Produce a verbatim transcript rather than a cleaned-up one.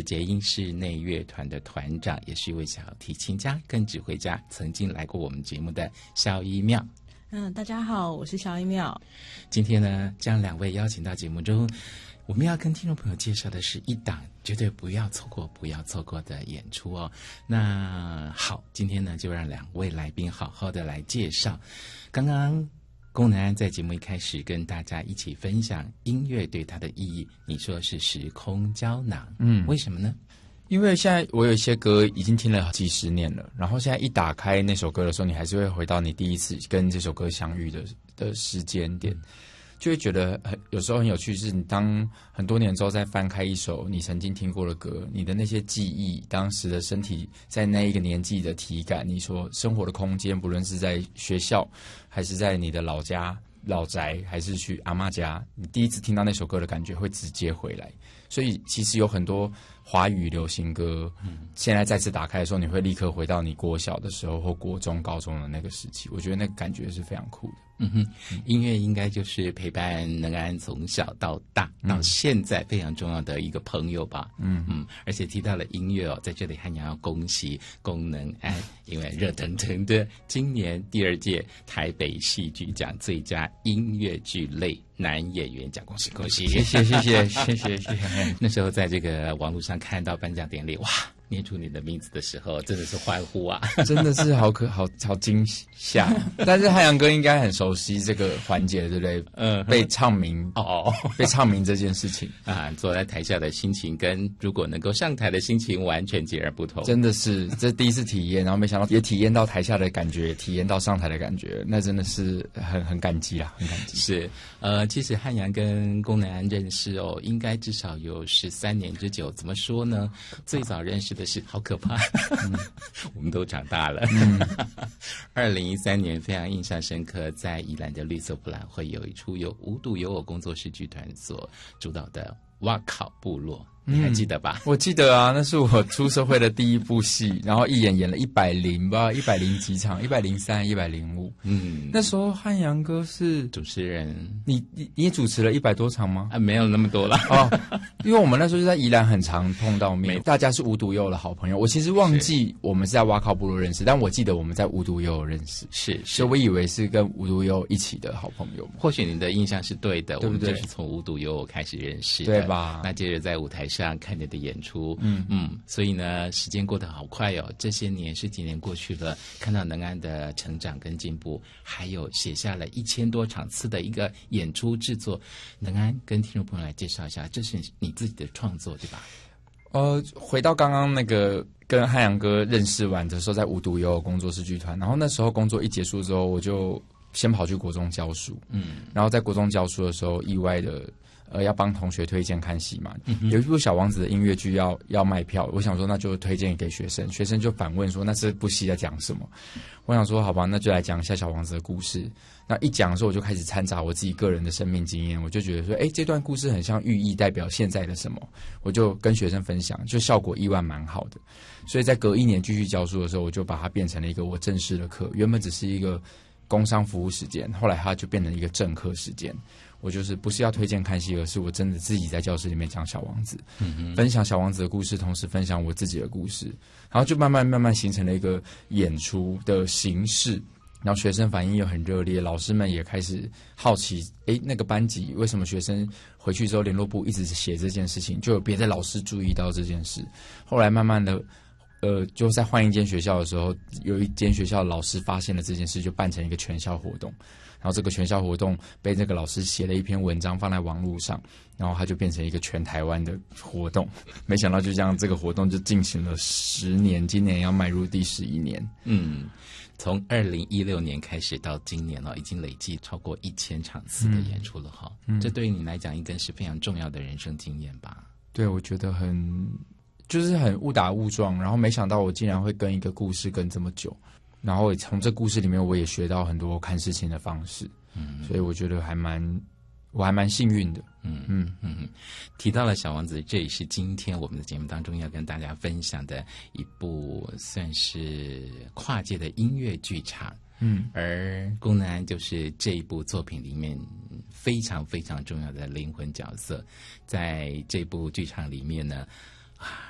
是捷音室内乐团的团长，也是一位小提琴家跟指挥家，曾经来过我们节目的萧一妙。 嗯，大家好，我是萧一妙。 今天呢，将两位邀请到节目中，我们要跟听众朋友介绍的是一档绝对不要错过、不要错过的演出哦。那好，今天呢，就让两位来宾好好的来介绍。刚刚龚南安在节目一开始跟大家一起分享音乐对他的意义，你说是时空胶囊，嗯，为什么呢？ 因为现在我有一些歌已经听了几十年了，然后现在一打开那首歌的时候，你还是会回到你第一次跟这首歌相遇的的时间点，就会觉得很有时候很有趣，是你当很多年之后再翻开一首你曾经听过的歌，你的那些记忆，当时的身体在那一个年纪的体感，你所生活的空间，不论是在学校还是在你的老家老宅，还是去阿嬷家，你第一次听到那首歌的感觉会直接回来。所以其实有很多华语流行歌，嗯，现在再次打开的时候，你会立刻回到你国小的时候或国中、高中的那个时期。我觉得那个感觉是非常酷的。 嗯哼，音乐应该就是陪伴能安从小到大到现在非常重要的一个朋友吧。嗯嗯，而且提到了音乐哦，在这里汉阳要恭喜龚能安，因为热腾腾的今年第二届台北戏剧奖最佳音乐剧类男演员奖，恭喜恭喜！ 谢谢谢谢谢谢谢谢。 那时候在这个网络上看到颁奖典礼，哇！念出你的名字的时候，真的是欢呼啊！ 真的是好可好好惊吓。但是汉阳哥应该很熟悉这个环节，对不对？嗯，被唱名哦，被唱名这件事情啊，坐在台下的心情跟如果能够上台的心情完全截然不同。 真的是，这是第一次体验，然后没想到也体验到台下的感觉，体验到上台的感觉，那真的是很很感激啊，很感激。 是，呃，其实汉阳跟龚南安认识哦，应该至少有十三年之久。怎么说呢？最早认识的是好可怕，嗯、我们都长大了。二零一三年非常印象深刻，在宜兰的绿色博览会有一出由无独有偶工作室剧团所主导的《挖考部落》。你还记得吧？ 嗯、我记得啊，那是我出社会的第一部戏，然后一演演了一百零吧，一百零几场，一百零三，一百零五。嗯，那时候汉阳哥是主持人， 你你你也主持了一百多场吗？ 啊，没有那么多了哦，因为我们那时候就在宜兰很常碰到面，大家是无独有偶的好朋友。我其实忘记我们是在挖考部落认识，但我记得我们在无独有偶认识， 是， 所以我以为是跟无独有偶一起的好朋友。 或许你的印象是对的， 对不对？ 我们就是从无独有偶开始认识的， 对吧？ 那接着在舞台上看你的演出，嗯嗯，所以呢，时间过得好快哦。这些年十几年过去了，看到能安的成长跟进步，还有写下了一千多场次的一个演出制作。能安跟听众朋友来介绍一下，这是你自己的创作对吧？ 呃，回到刚刚那个跟汉阳哥认识完的时候，在无独有偶工作室剧团，然后那时候工作一结束之后，我就先跑去国中教书，嗯，然后在国中教书的时候，意外的。呃，要帮同学推荐看戏嘛，嗯、有一部小王子的音乐剧要要卖票，我想说那就推荐给学生，学生就反问说那这部戏在讲什么？我想说好吧，那就来讲一下小王子的故事。那一讲的时候，我就开始掺杂我自己个人的生命经验，我就觉得说，哎，这段故事很像寓意代表现在的什么，我就跟学生分享，就效果意外蛮好的。所以在隔一年继续教书的时候，我就把它变成了一个我正式的课，原本只是一个工商服务时间，后来它就变成一个正课时间。我就是不是要推荐看戏，而是我真的自己在教室里面讲小王子，嗯、分享小王子的故事，同时分享我自己的故事，然后就慢慢慢慢形成了一个演出的形式。然后学生反应又很热烈，老师们也开始好奇，诶，那个班级为什么学生回去之后联络部一直写这件事情，就有别的老师注意到这件事。后来慢慢的呃，就在换一间学校的时候，有一间学校的老师发现了这件事，就办成一个全校活动。然后这个全校活动被这个老师写了一篇文章放在网络上，然后它就变成一个全台湾的活动。没想到就这样，这个活动就进行了十年，今年要迈入第十一年。 嗯，从二零一六年开始到今年了，已经累计超过一千场次的演出了哈。嗯，这对于你来讲应该是非常重要的人生经验吧？ 对，我觉得很就是很误打误撞，然后没想到我竟然会跟一个故事跟这么久。然后从这故事里面，我也学到很多看事情的方式，嗯，所以我觉得还蛮，我还蛮幸运的， 嗯嗯嗯。提到了小王子，这也是今天我们的节目当中要跟大家分享的一部算是跨界的音乐剧场，嗯，而龚南安就是这一部作品里面非常非常重要的灵魂角色，在这部剧场里面呢。